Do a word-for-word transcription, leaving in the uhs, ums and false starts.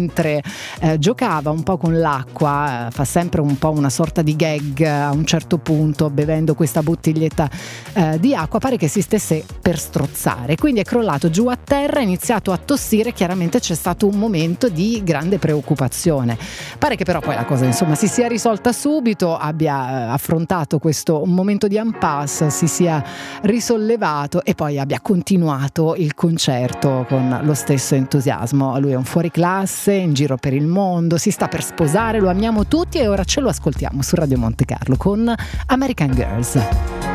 mentre eh, giocava un po' con l'acqua, eh, fa sempre un po' una sorta di gag a un certo punto, bevendo questa bottiglietta eh, di acqua, pare che si stesse per strozzare, quindi è crollato giù a terra, ha iniziato a tossire. Chiaramente c'è stato un momento di grande preoccupazione. Pare che però poi la cosa insomma si sia risolta subito, abbia affrontato questo momento di impasse, si sia risollevato e poi abbia continuato il concerto con lo stesso entusiasmo. Lui è un fuoriclasse, in giro per il mondo, si sta per sposare, lo amiamo tutti e ora ce lo ascoltiamo su Radio Monte Carlo con American Girls.